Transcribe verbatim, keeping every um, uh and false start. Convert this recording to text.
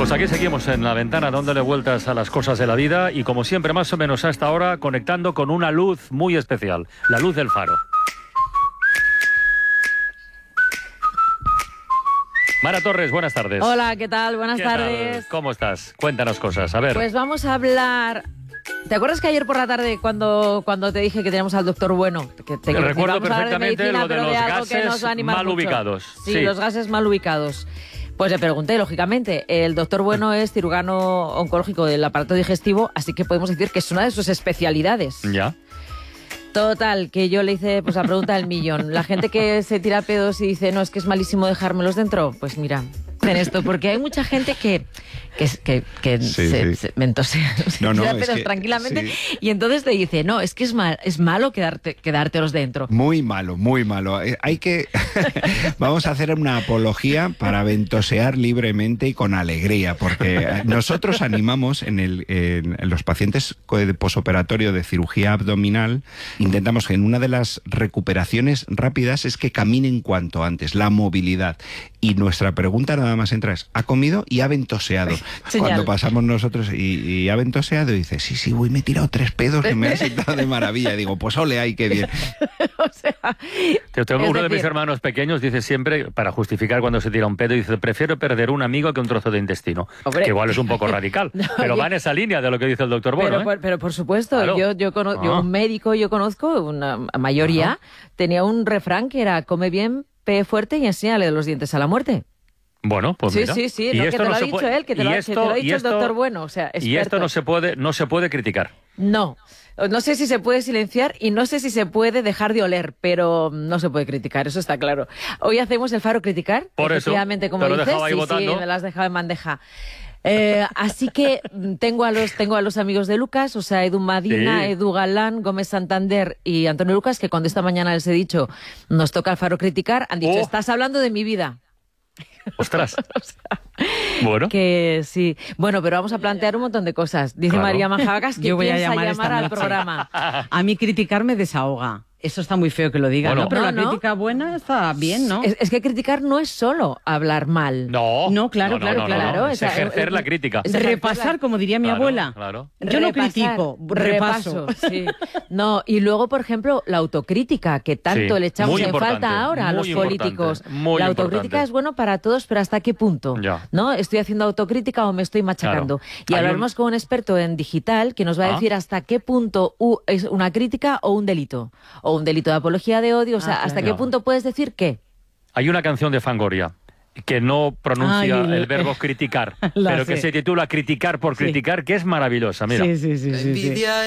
Pues aquí seguimos en La Ventana dándole vueltas a las cosas de la vida y como siempre más o menos a esta hora conectando con una luz muy especial, la luz del faro. Mara Torres, buenas tardes. Hola, ¿qué tal? Buenas ¿Qué tardes. tal? ¿Cómo estás? Cuéntanos cosas, a ver. Pues vamos a hablar... ¿Te acuerdas que ayer por la tarde cuando, cuando te dije que teníamos al doctor Bueno? Que te, Recuerdo que íbamos a hablar perfectamente de medicina, lo de pero los algo que gases nos va a animar mal mucho. ubicados. Sí, Sí. los gases mal ubicados. Pues le pregunté, lógicamente. El doctor Bueno es cirujano oncológico del aparato digestivo, así que podemos decir que es una de sus especialidades. Ya. Total, que yo le hice pues la pregunta del millón. La gente que se tira pedos y dice, no, es que es malísimo dejármelos dentro, pues mira, en esto, porque hay mucha gente que, que, que, que Sí, se, sí. se, mentose, se No, no, tira es pedos que- tranquilamente sí. y entonces te dice, no, es que es, mal, es malo quedarte, quedártelos dentro. Muy malo, muy malo. Eh, Hay que... Vamos a hacer una apología para ventosear libremente y con alegría, porque nosotros animamos en, el, en, en los pacientes de posoperatorio de cirugía abdominal, intentamos que en una de las recuperaciones rápidas es que caminen cuanto antes, la movilidad. Y nuestra pregunta nada más entra es, ¿ha comido y ha ventoseado? Señal. Cuando pasamos nosotros y, y ha ventoseado, y dice, sí, sí, voy, me he tirado tres pedos que me ha sentado de maravilla. Y digo, pues ole, ay, qué bien. O sea, Te- te- es Uno de mis decir, hermanos pequeños dice siempre, para justificar cuando se tira un pedo, dice, prefiero perder un amigo que un trozo de intestino. Hombre. Que igual es un poco radical, No, pero yo- va en esa línea de lo que dice el doctor Bueno. pero, ¿eh? por, pero por supuesto, Claro. yo, yo, cono- yo Ah. un médico, yo conozco, una mayoría, Ajá. tenía un refrán que era, come bien, pe fuerte y enséñale los dientes a la muerte. Bueno, pues Sí, mira. sí, sí, Y no, que esto te no lo ha se dicho puede- él, que te y lo, ha- que esto- te lo ha y dicho esto- el doctor Bueno, o sea, Y esto experto. no se puede, no se puede criticar. No, no sé si se puede silenciar y no sé si se puede dejar de oler, pero no se puede criticar, eso está claro. Hoy hacemos el Faro Criticar, Por eso, efectivamente, como te lo he dices, dejado ahí sí, votando. sí, me lo has dejado en bandeja. Eh, así que mm, tengo a los tengo a los amigos de Lucas, o sea, Edu Madina, Sí. Edu Galán, Gómez Santander y Antonio Lucas, que cuando esta mañana les he dicho nos toca el Faro Criticar, han dicho, Oh. estás hablando de mi vida. Ostras. Bueno. Que sí. Bueno, pero vamos a plantear un montón de cosas. Dice Claro. María Majabacas que Yo voy a piensa llamar llamar esta al noche. programa. A mí criticar me desahoga. Eso está muy feo que lo diga, Bueno. ¿no? Pero No, la no. crítica buena está bien, ¿no? Es, es que criticar no es solo hablar mal. No. No, claro, no, no, claro, no, no, claro, no. o Es sea, ejercer eh, la crítica. es- Repasar, como diría mi Claro, abuela. claro. Yo no Repasar, critico, repaso. sí. No, y luego, por ejemplo, la autocrítica, que tanto Sí, le echamos muy en importante, falta ahora a muy los importante, políticos. muy la autocrítica importante. es bueno para todos, pero ¿hasta qué punto? Ya. ¿No? ¿Estoy haciendo autocrítica o me estoy machacando? Claro. Y Hay hablaremos un- con un experto en digital que nos va a Ah. decir hasta qué punto u- es una crítica o un delito. O un delito de apología de odio. O sea, Ah, ¿hasta claro. qué punto puedes decir qué? Hay una canción de Fangoria que no pronuncia Ay, el el- verbo criticar, La pero que sé. se titula Criticar por Sí. criticar, que es maravillosa. Mira. Sí, sí, sí, sí, sí.